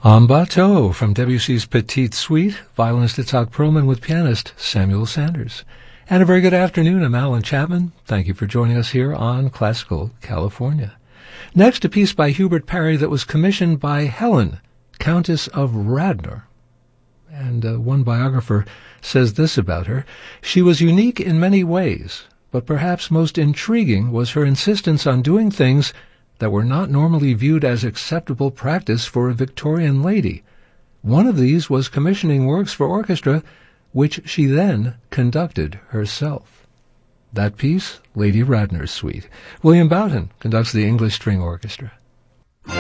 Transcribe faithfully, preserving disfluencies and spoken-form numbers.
En Bateau from Debussy's Petite Suite, violinist Itzhak Perlman with pianist Samuel Sanders. And a very good afternoon. I'm Alan Chapman. Thank you for joining us here on Classical California. Next, a piece by Hubert Parry that was commissioned by Helen, Countess of Radnor. And uh, one biographer says this about her: she was unique in many ways, but perhaps most intriguing was her insistence on doing things that were not normally viewed as acceptable practice for a Victorian lady. One of these was commissioning works for orchestra, which she then conducted herself. That piece, Lady Radnor's Suite. William Boughton conducts the English String Orchestra.